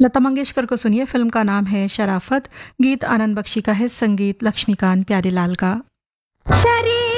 लता मंगेशकर को सुनिए, फिल्म का नाम है शराफत, गीत आनंद बख्शी का है, संगीत लक्ष्मीकांत प्यारेलाल का।